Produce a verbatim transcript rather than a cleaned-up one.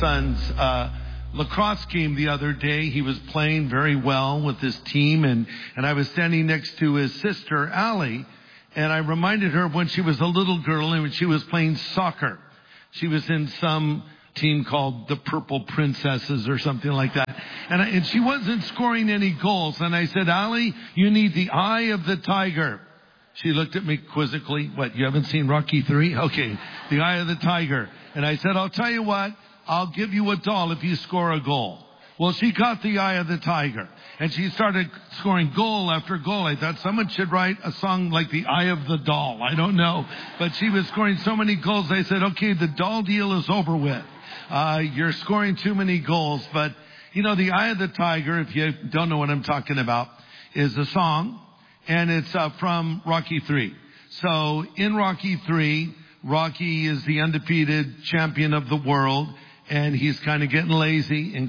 son's uh, lacrosse game the other day. He was playing very well with his team, and, and I was standing next to his sister, Allie, and I reminded her of when she was a little girl and when she was playing soccer. She was in some team called the Purple Princesses or something like that. And, I, and she wasn't scoring any goals. And I said, Allie, you need the eye of the tiger. She looked at me quizzically. What, you haven't seen Rocky three? Okay, the eye of the tiger. And I said, I'll tell you what, I'll give you a doll if you score a goal. Well, she got the eye of the tiger. And she started scoring goal after goal. I thought someone should write a song like The Eye of the Doll. I don't know. But she was scoring so many goals, I said, okay, the doll deal is over with. Uh, you're scoring too many goals. But, you know, The Eye of the Tiger, if you don't know what I'm talking about, is a song. And it's uh, from Rocky three. So in Rocky three, Rocky is the undefeated champion of the world. And he's kind of getting lazy and